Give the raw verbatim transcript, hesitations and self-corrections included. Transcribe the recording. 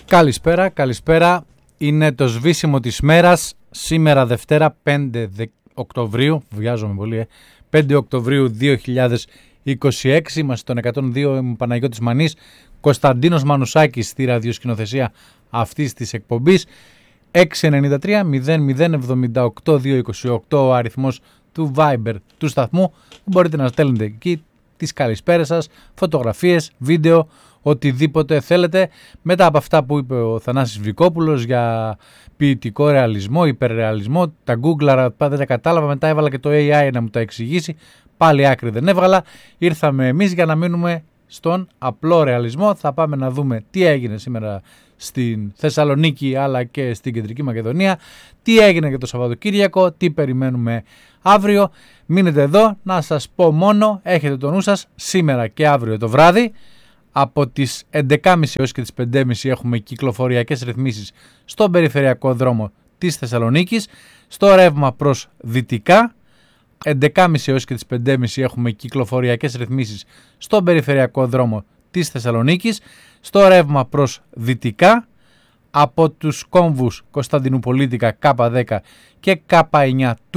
Καλησπέρα, καλησπέρα. Είναι το σβήσιμο της μέρας. Σήμερα Δευτέρα πέντε Οκτωβρίου, βιάζομαι πολύ, ε, πέντε Οκτωβρίου δύο χιλιάδες είκοσι έξι. Είμαστε στον εκατόν δύο, είμαι Παναγιώτης Μανής, Κωνσταντίνος Μανουσάκης στη ραδιοσκηνοθεσία αυτής της εκπομπής. έξι εννιά τρία μηδέν μηδέν εβδομήντα οκτώ διακόσια είκοσι οκτώ ο αριθμός του Viber του σταθμού. Μπορείτε να στέλνετε εκεί τις καλησπέρες σας, φωτογραφίες, βίντεο, οτιδήποτε θέλετε. Μετά από αυτά που είπε ο Θανάσης Βρικόπουλος για ποιητικό ρεαλισμό, υπερρεαλισμό, τα Google δεν τα κατάλαβα, μετά έβαλα και το έι άι να μου τα εξηγήσει, πάλι άκρη δεν έβγαλα. Ήρθαμε εμείς για να μείνουμε στον απλό ρεαλισμό. Θα πάμε να δούμε τι έγινε σήμερα στην Θεσσαλονίκη αλλά και στην Κεντρική Μακεδονία, τι έγινε για το Σαββατοκύριακο, τι περιμένουμε αύριο. Μείνετε εδώ, να σας πω μόνο, έχετε το νου σας, σήμερα και αύριο το βράδυ από τις έντεκα και τριάντα έως και τις πέντε και τριάντα έχουμε κυκλοφοριακές ρυθμίσεις στον περιφερειακό δρόμο της Θεσσαλονίκης. Στο ρεύμα προς δυτικά, έντεκα και τριάντα έως και τις πέντε και τριάντα έχουμε κυκλοφοριακές ρυθμίσεις στον περιφερειακό δρόμο της Θεσσαλονίκης. Στο ρεύμα προς δυτικά, από τους κόμβους Κωνσταντινουπολίτικα Κ δέκα και Κ εννιά του